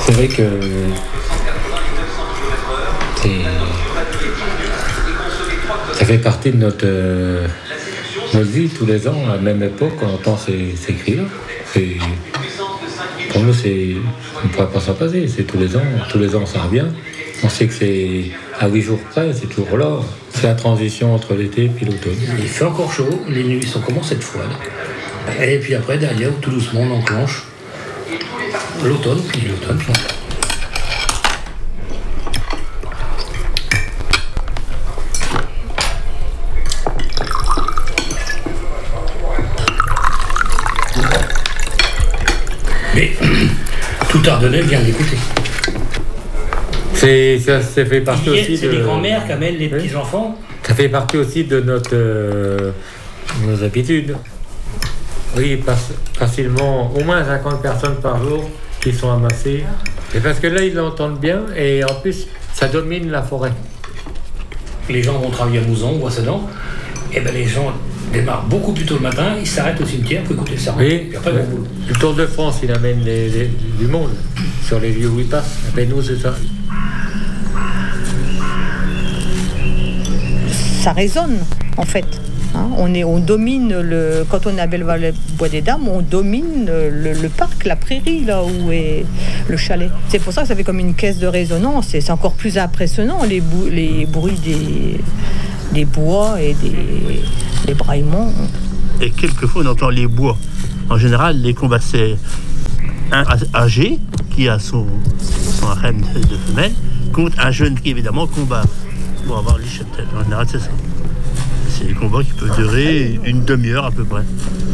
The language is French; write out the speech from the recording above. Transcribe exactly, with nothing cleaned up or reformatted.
C'est vrai que c'est... ça fait partie de notre, euh, notre vie tous les ans, à la même époque, on entend ces, ces cris-là. C'est... Pour nous, c'est... on ne pourrait pas s'en passer, c'est tous les ans, tous les ans ça revient. On sait que c'est à huit jours près, c'est toujours là. C'est la transition entre l'été et l'automne. Il fait encore chaud, les nuits sont commencent à être froides. Et puis après, derrière, tout doucement, on enclenche l'automne, puis l'automne. Puis... Mais tout Ardennais vient d'écouter. C'est, ça, ça fait partie aussi c'est de... des grands-mères qui amènent les oui. petits-enfants. Ça fait partie aussi de notre, euh, nos habitudes. Oui, passe, facilement, au moins cinquante personnes par jour qui sont amassées. Et parce que là, ils l'entendent bien et en plus, ça domine la forêt. Les gens vont travailler à Mouzon ou à Sedan. Et ben les gens démarrent beaucoup plus tôt le matin, ils s'arrêtent au cimetière pour écouter ça. Oui, puis après, oui. bon, Le Tour de France, il amène les, les, du monde sur les lieux où il passe. Et nous, c'est ça. Ça résonne, en fait. Hein, on, est, on domine, le, quand on est à Belleval-Bois des Dames, on domine le, le parc, la prairie, là où est le chalet. C'est pour ça que ça fait comme une caisse de résonance. Et c'est encore plus impressionnant, les, bou- les bruits des, des bois et des, des braillements. Et quelquefois, on entend les bois. En général, les combats, c'est un âgé qui a son, son harem de, de femelle contre un jeune qui, évidemment, combat pour avoir les cheptels. En général, c'est ça. C'est des combats qui peuvent durer une demi-heure à peu près.